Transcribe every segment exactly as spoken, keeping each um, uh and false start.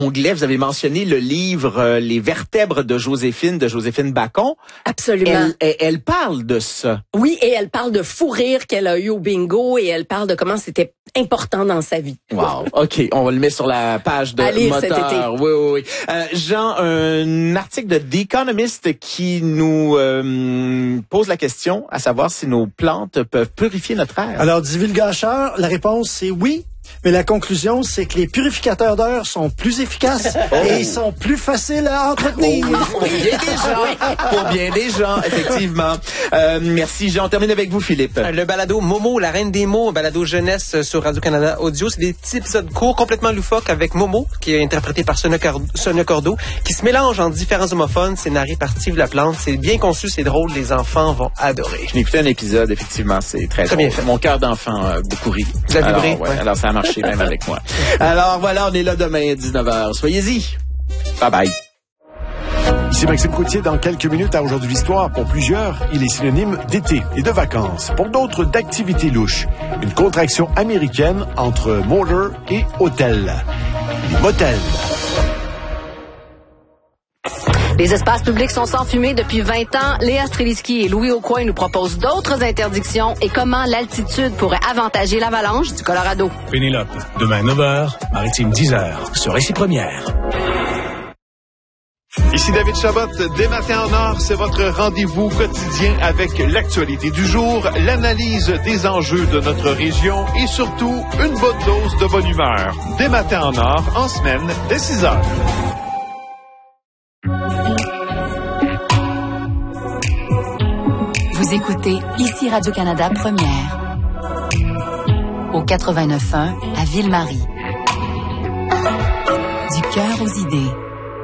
Anglais, vous avez mentionné le livre euh, Les vertèbres de Joséphine, de Joséphine Bacon. Absolument. Elle, elle, elle parle de ça. Oui, et elle parle de fou rire qu'elle a eu au bingo et elle parle de comment c'était important dans sa vie. Wow. OK, on va le mettre sur la page de Allez, Moteur. cet été. Oui, oui, oui. Euh, Jean, un article de The Economist qui nous euh, pose la question à savoir si nos plantes peuvent purifier notre air. Alors, divulgateur, la réponse c'est oui. Mais la conclusion, c'est que les purificateurs d'air sont plus efficaces oh. et ils sont plus faciles à entretenir. Oh, pour bien des gens, pour bien des gens, effectivement. Euh, merci, Jean. On termine avec vous, Philippe. Le balado Momo, la reine des mots, balado jeunesse sur Radio-Canada Audio. C'est des petits épisodes courts, complètement loufoques, avec Momo, qui est interprété par Sonia, Cord- Sonia Cordeau, qui se mélange en différents homophones. C'est narré par Steve Laplante. C'est bien conçu, c'est drôle. Les enfants vont adorer. Je l'ai écouté un épisode, effectivement. C'est très, très bien fait. Mon cœur d'enfant a beaucoup ri. Vous avez vibré? Ouais, ouais. Alors, ça a marché même avec moi. Alors, voilà, on est là demain à dix-neuf heures. Soyez-y. Bye-bye. Ici Maxime Coutier, dans quelques minutes à Aujourd'hui l'Histoire. Pour plusieurs, il est synonyme d'été et de vacances. Pour d'autres, d'activités louches. Une contraction américaine entre motor et hôtel. Motel. Les espaces publics sont sans fumée depuis vingt ans. Léa Streliski et Louis Aucoin nous proposent d'autres interdictions et comment l'altitude pourrait avantager l'avalanche du Colorado. Pénélope, demain neuf heures, Maritime dix heures, sur Récit Première. Ici David Chabot, dès matin en or, c'est votre rendez-vous quotidien avec l'actualité du jour, l'analyse des enjeux de notre région et surtout une bonne dose de bonne humeur. Dès matin en or, en semaine, dès six heures. Vous écoutez ici Radio-Canada Première au quatre-vingt-neuf point un à Ville-Marie. Du cœur aux idées.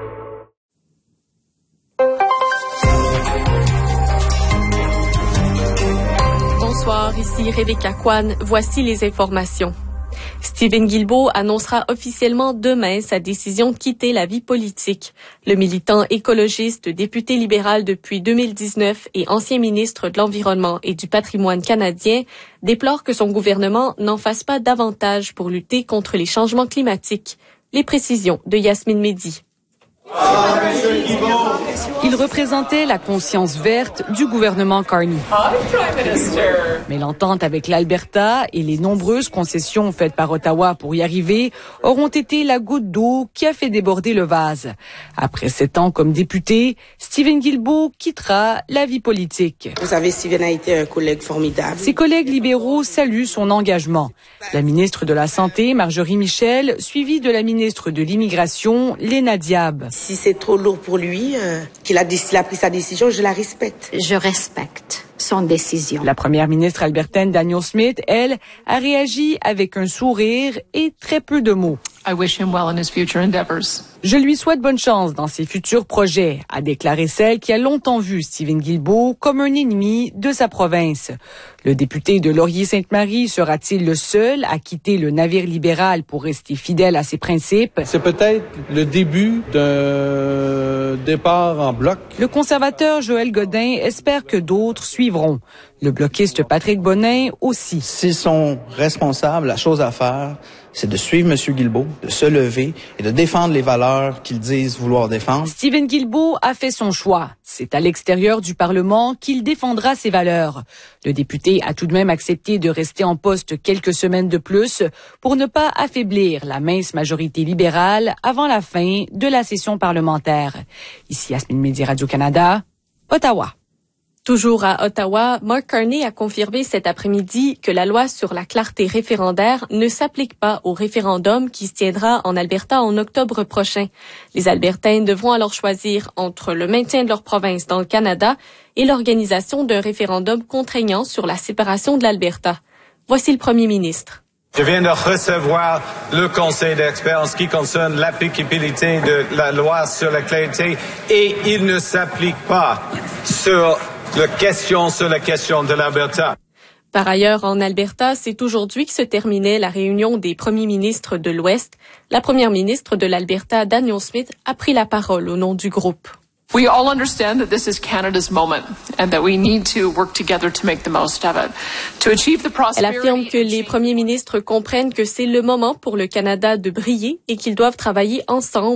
Bonsoir, ici Rebecca Kwan. Voici les informations. Stephen Guilbeault annoncera officiellement demain sa décision de quitter la vie politique. Le militant écologiste, député libéral depuis deux mille dix-neuf et ancien ministre de l'Environnement et du Patrimoine canadien, déplore que son gouvernement n'en fasse pas davantage pour lutter contre les changements climatiques. Les précisions de Yasmine Mehdi. Il représentait la conscience verte du gouvernement Carney. Mais l'entente avec l'Alberta et les nombreuses concessions faites par Ottawa pour y arriver auront été la goutte d'eau qui a fait déborder le vase. Après sept ans comme député, Stephen Guilbeault quittera la vie politique. Vous savez, Stephen a été un collègue formidable. Ses collègues libéraux saluent son engagement. La ministre de la Santé, Marjorie Michel, suivie de la ministre de l'Immigration, Léna Diab. Si c'est trop lourd pour lui, euh, qu'il a, qu'il a pris sa décision, je la respecte. Je respecte son décision. La première ministre albertaine Danielle Smith, elle, a réagi avec un sourire et très peu de mots. I wish him well in his future endeavors. Je lui souhaite bonne chance dans ses futurs projets, a déclaré celle qui a longtemps vu Stephen Guilbeault comme un ennemi de sa province. Le député de Laurier-Sainte-Marie sera-t-il le seul à quitter le navire libéral pour rester fidèle à ses principes? C'est peut-être le début d'un départ en bloc. Le conservateur Joël Godin espère que d'autres suivront. Le bloquiste Patrick Bonin aussi. S'ils sont responsables, la chose à faire, c'est de suivre M. Guilbeault, de se lever et de défendre les valeurs qu'ils disent vouloir défendre. Stephen Guilbeault a fait son choix. C'est à l'extérieur du Parlement qu'il défendra ses valeurs. Le député a tout de même accepté de rester en poste quelques semaines de plus pour ne pas affaiblir la mince majorité libérale avant la fin de la session parlementaire. Ici Yasmine Mehdi, Radio-Canada, Ottawa. Toujours à Ottawa, Mark Carney a confirmé cet après-midi que la loi sur la clarté référendaire ne s'applique pas au référendum qui se tiendra en Alberta en octobre prochain. Les Albertains devront alors choisir entre le maintien de leur province dans le Canada et l'organisation d'un référendum contraignant sur la séparation de l'Alberta. Voici le premier ministre. Je viens de recevoir le conseil d'experts en ce qui concerne l'applicabilité de la loi sur la clarté et il ne s'applique pas sur la question sur la question de l'Alberta. Par ailleurs, en Alberta, c'est aujourd'hui que se terminait la réunion des premiers ministres de l'Ouest. La première ministre de l'Alberta, Danielle Smith, a pris la parole au nom du groupe. We all understand that this is Canada's moment and that we need to work together to make the most of it. To achieve the prosperity. Elle affirme que les premiers ministres comprennent que c'est le moment pour le Canada de briller et qu'ils doivent travailler ensemble